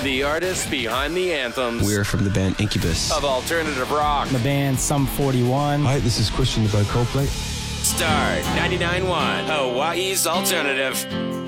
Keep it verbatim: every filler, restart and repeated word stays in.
The artists behind the anthems. We're from the band Incubus. Of alternative rock. The band Sum forty-one. Hi, this is Christian about Coldplay. Star ninety-nine point one, Hawaii's alternative.